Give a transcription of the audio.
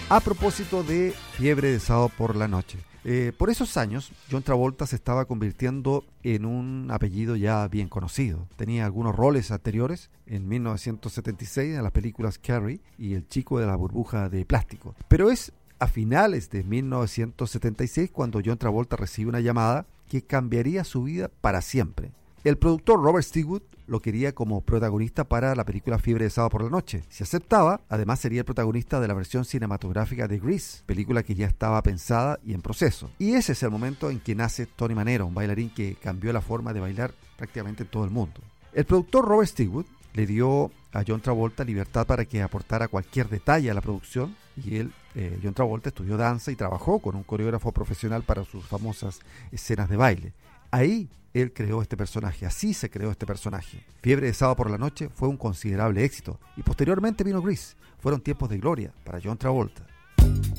A propósito de Fiebre de sábado por la noche. Por esos años, John Travolta se estaba convirtiendo en un apellido ya bien conocido. Tenía algunos roles anteriores en 1976 en las películas Carrie y El chico de la burbuja de plástico. Pero es a finales de 1976 cuando John Travolta recibe una llamada que cambiaría su vida para siempre. El productor Robert Stigwood lo quería como protagonista para la película Fiebre de sábado por la noche. Si aceptaba, además sería el protagonista de la versión cinematográfica de Grease, película que ya estaba pensada y en proceso. Y ese es el momento en que nace Tony Manero, un bailarín que cambió la forma de bailar prácticamente en todo el mundo. El productor Robert Stigwood le dio a John Travolta libertad para que aportara cualquier detalle a la producción y él, John Travolta, estudió danza y trabajó con un coreógrafo profesional para sus famosas escenas de baile. Ahí él creó este personaje, así se creó este personaje. Fiebre de sábado por la noche fue un considerable éxito y posteriormente vino Grease. Fueron tiempos de gloria para John Travolta.